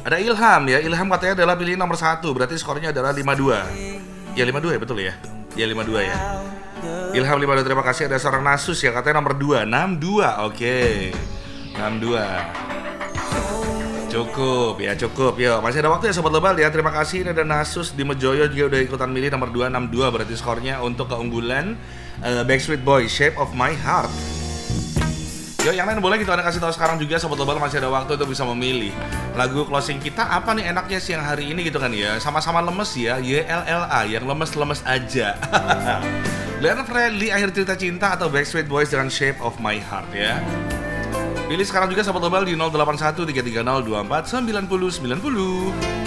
Ada Ilham ya, Ilham katanya adalah pilih nomor 1, berarti skornya adalah 52. Ya 52 ya, betul ya? Ya 52 ya. Ilham 52, terima kasih. Ada seorang Nasus ya, katanya nomor 2, 62, oke. 62. Cukup ya, cukup. Yo, masih ada waktu ya Sobat Lebal ya. Terima kasih. Ini ada Nasus di Mejoyo juga udah ikutan milih nomor 262, berarti skornya untuk keunggulan Backstreet Boys, Shape of My Heart. Yo, yang lain boleh kita kasih tahu sekarang juga Sobat Lebal, masih ada waktu untuk bisa memilih lagu closing kita apa nih enaknya siang hari ini gitu kan ya. Sama-sama lemes ya, YLLA yang lemes-lemes aja. Glenn Fredly, Akhir Cerita Cinta atau Backstreet Boys dengan Shape of My Heart ya. Pilih sekarang juga Sobat Lebal di 081 330 24 90 90.